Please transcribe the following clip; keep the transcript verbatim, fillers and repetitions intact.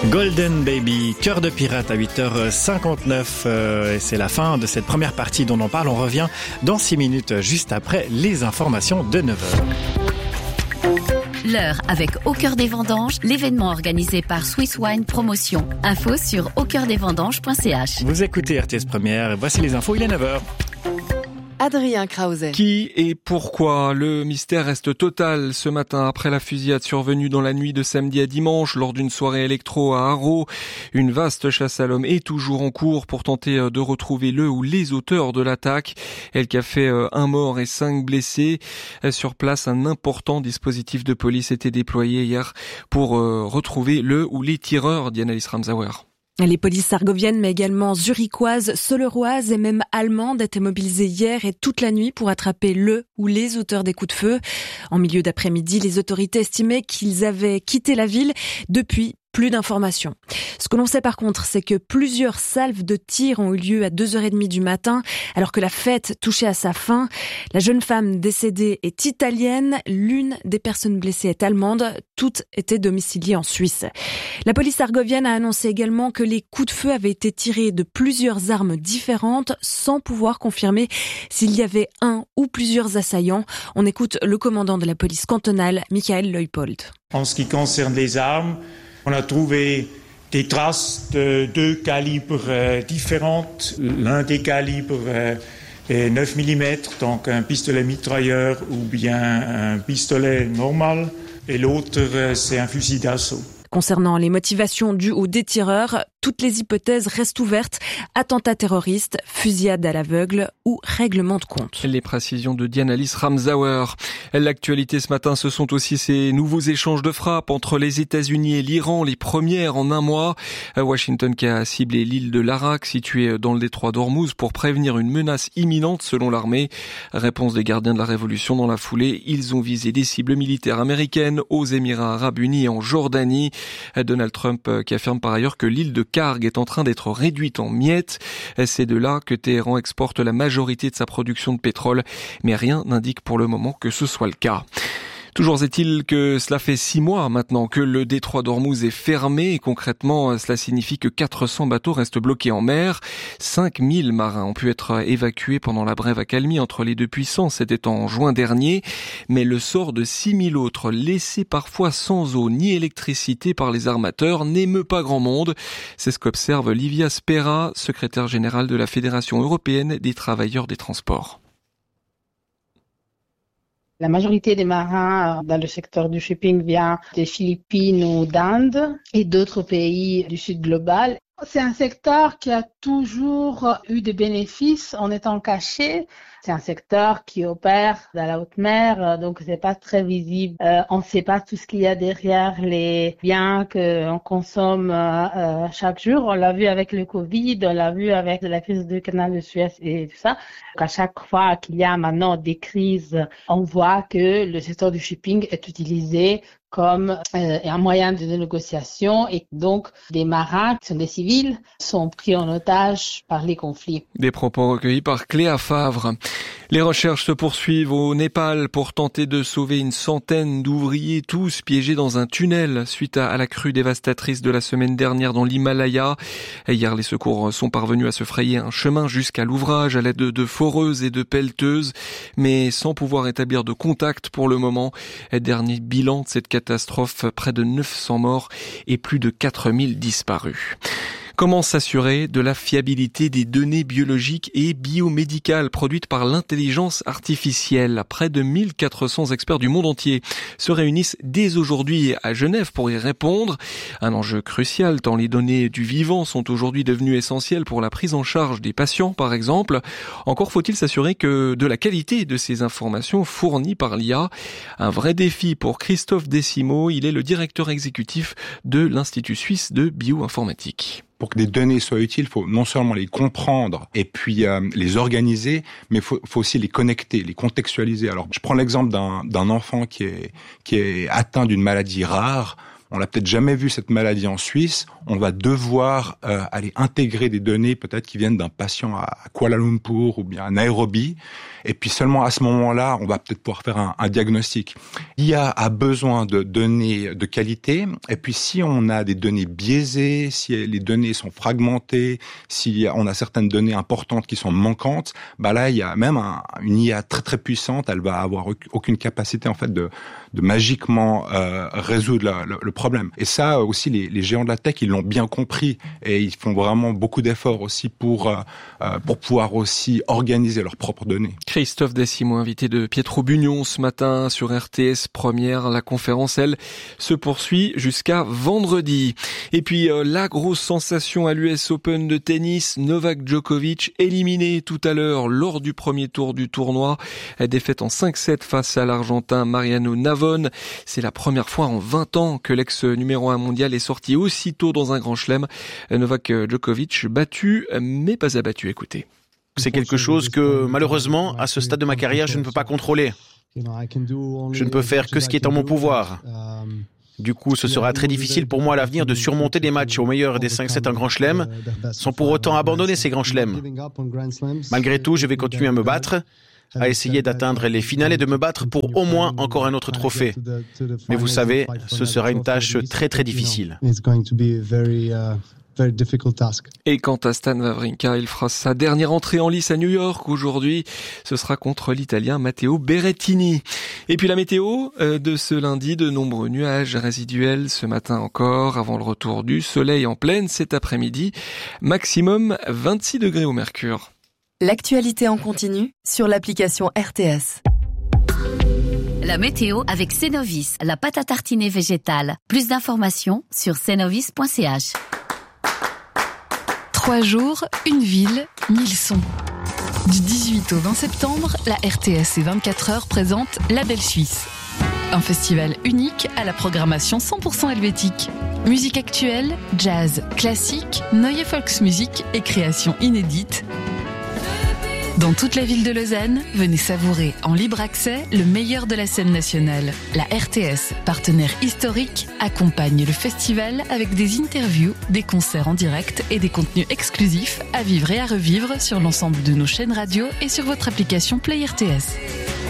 Golden Baby, Cœur de pirate à huit heures cinquante-neuf. Euh, et c'est la fin de cette première partie dont on parle. On revient dans six minutes, juste après les informations de neuf heures. L'heure avec Au Cœur des Vendanges, l'événement organisé par Swiss Wine Promotion. Info sur au cœur des vendanges point c h. Vous écoutez R T S Première, voici les infos, il est neuf heures. Adrien Krause. Qui et pourquoi? Le mystère reste total ce matin après la fusillade survenue dans la nuit de samedi à dimanche lors d'une soirée électro à Haro. Une vaste chasse à l'homme est toujours en cours pour tenter de retrouver le ou les auteurs de l'attaque. Elle qui a fait un mort et cinq blessés. Sur place, un important dispositif de police était déployé hier pour retrouver le ou les tireurs. Dianalis Ramsauer. Les polices sargoviennes, mais également zurichoises, soleroises et même allemandes étaient mobilisées hier et toute la nuit pour attraper le ou les auteurs des coups de feu. En milieu d'après-midi, les autorités estimaient qu'ils avaient quitté la ville. Depuis, plus d'informations. Ce que l'on sait par contre, c'est que plusieurs salves de tirs ont eu lieu à deux heures trente du matin, alors que la fête touchait à sa fin. La jeune femme décédée est italienne, l'une des personnes blessées est allemande, toutes étaient domiciliées en Suisse. La police sargovienne a annoncé également que les coups de feu avaient été tirés de plusieurs armes différentes, sans pouvoir confirmer s'il y avait un ou plusieurs assaillants. On écoute le commandant de la police cantonale, Michael Leupold. En ce qui concerne les armes, on a trouvé des traces de deux calibres euh, différentes. L'un des calibres euh, est neuf millimètres, donc un pistolet mitrailleur ou bien un pistolet normal. Et l'autre, euh, c'est un fusil d'assaut. Concernant les motivations dues aux des tireurs, toutes les hypothèses restent ouvertes. Attentat terroriste, fusillade à l'aveugle ou règlement de compte. Les précisions de Dianalis Ramsauer. L'actualité ce matin, ce sont aussi ces nouveaux échanges de frappes entre les États-Unis et l'Iran, les premières en un mois. Washington qui a ciblé l'île de l'Arak, située dans le détroit d'Ormuz, pour prévenir une menace imminente selon l'armée. Réponse des gardiens de la Révolution dans la foulée. Ils ont visé des cibles militaires américaines aux Émirats Arabes Unis et en Jordanie. Donald Trump qui affirme par ailleurs que l'île de Karg est en train d'être réduite en miettes. C'est de là que Téhéran exporte la majorité de sa production de pétrole, mais rien n'indique pour le moment que ce soit le cas. Toujours est-il que cela fait six mois maintenant que le détroit d'Ormuz est fermé et concrètement cela signifie que quatre cents bateaux restent bloqués en mer. cinq mille marins ont pu être évacués pendant la brève accalmie entre les deux puissances, c'était en juin dernier, mais le sort de six mille autres laissés parfois sans eau ni électricité par les armateurs n'émeut pas grand monde. C'est ce qu'observe Livia Spera, secrétaire générale de la Fédération européenne des travailleurs des transports. La majorité des marins dans le secteur du shipping vient des Philippines ou d'Inde et d'autres pays du sud global. C'est un secteur qui a toujours eu des bénéfices en étant caché. C'est un secteur qui opère dans la haute mer, donc c'est pas très visible. Euh, on ne sait pas tout ce qu'il y a derrière les biens qu'on consomme euh, chaque jour. On l'a vu avec le Covid, on l'a vu avec la crise du canal de Suez et tout ça. Donc à chaque fois qu'il y a maintenant des crises, on voit que le secteur du shipping est utilisé comme euh, un moyen de négociation et donc des marins qui sont des civils sont pris en otage par les conflits. Des propos recueillis par Cléa Favre. Les recherches se poursuivent au Népal pour tenter de sauver une centaine d'ouvriers, tous piégés dans un tunnel suite à la crue dévastatrice de la semaine dernière dans l'Himalaya. Hier, les secours sont parvenus à se frayer un chemin jusqu'à l'ouvrage à l'aide de foreuses et de pelleteuses, mais sans pouvoir établir de contact pour le moment. Dernier bilan de cette catastrophe, près de neuf cents morts et plus de quatre mille disparus. Comment s'assurer de la fiabilité des données biologiques et biomédicales produites par l'intelligence artificielle? Près de mille quatre cents experts du monde entier se réunissent dès aujourd'hui à Genève pour y répondre. Un enjeu crucial tant les données du vivant sont aujourd'hui devenues essentielles pour la prise en charge des patients par exemple. Encore faut-il s'assurer que de la qualité de ces informations fournies par l'I A. Un vrai défi pour Christophe Décimo, il est le directeur exécutif de l'Institut suisse de bioinformatique. Pour que des données soient utiles, il faut non seulement les comprendre et puis euh, les organiser, mais il faut, faut aussi les connecter, les contextualiser. Alors, je prends l'exemple d'un, d'un enfant qui est, qui est atteint d'une maladie rare. on l'a peut-être jamais vu cette maladie en Suisse, on va devoir euh, aller intégrer des données peut-être qui viennent d'un patient à Kuala Lumpur ou bien à Nairobi, et puis seulement à ce moment-là, on va peut-être pouvoir faire un, un diagnostic. L'I A a besoin de données de qualité, et puis si on a des données biaisées, si les données sont fragmentées, si on a certaines données importantes qui sont manquantes, bah là il y a même un, une I A très très puissante, elle va avoir aucune capacité en fait de, de magiquement euh, résoudre la, le, le problème. Et ça aussi les, les géants de la tech ils l'ont bien compris et ils font vraiment beaucoup d'efforts aussi pour euh, pour pouvoir aussi organiser leurs propres données. Christophe Desimot, invité de Pietro Bugnon ce matin sur R T S Première. La conférence, elle, se poursuit jusqu'à vendredi. Et puis, euh, la grosse sensation à l'U S Open de tennis, Novak Djokovic éliminé tout à l'heure lors du premier tour du tournoi. Défaite en cinq sept face à l'Argentin Mariano Navone. C'est la première fois en vingt ans que l'ex numéro un mondial est sorti aussitôt dans un grand chelem. Novak Djokovic battu, mais pas abattu. Écoutez. C'est quelque chose que, malheureusement, à ce stade de ma carrière, je ne peux pas contrôler. Je ne peux faire que ce qui est en mon pouvoir. Du coup, ce sera très difficile pour moi à l'avenir de surmonter des matchs au meilleur des cinq sept en Grand Chelem, sans pour autant abandonner ces Grands Chelems. Malgré tout, je vais continuer à me battre, à essayer d'atteindre les finales et de me battre pour au moins encore un autre trophée. Mais vous savez, ce sera une tâche très très difficile. Et quant à Stan Wawrinka, il fera sa dernière entrée en lice à New York aujourd'hui. Ce sera contre l'Italien Matteo Berrettini. Et puis la météo de ce lundi, de nombreux nuages résiduels ce matin encore, avant le retour du soleil en pleine cet après-midi. Maximum vingt-six degrés au mercure. L'actualité en continu sur l'application R T S. La météo avec Cenovis, la pâte à tartiner végétale. Plus d'informations sur cenovis point c h. Trois jours, une ville, mille sons. Du dix-huit au vingt septembre, la R T S et vingt-quatre heures présente La Belle Suisse. Un festival unique à la programmation cent pour cent helvétique. Musique actuelle, jazz, classique, Neue Volksmusik et créations inédites. Dans toute la ville de Lausanne, venez savourer en libre accès le meilleur de la scène nationale. La R T S, partenaire historique, accompagne le festival avec des interviews, des concerts en direct et des contenus exclusifs à vivre et à revivre sur l'ensemble de nos chaînes radio et sur votre application Play R T S.